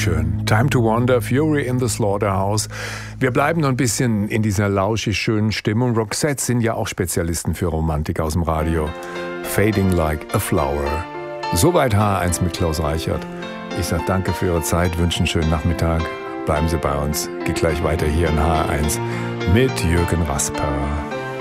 schön. Time to Wander, Fury in the Slaughterhouse. Wir bleiben noch ein bisschen in dieser lauschig schönen Stimmung. Roxette sind ja auch Spezialisten für Romantik aus dem Radio. Fading like a flower. Soweit HR1 mit Klaus Reichert. Ich sage danke für Ihre Zeit, wünsche einen schönen Nachmittag. Bleiben Sie bei uns. Geht gleich weiter hier in HR1 mit Jürgen Rasper.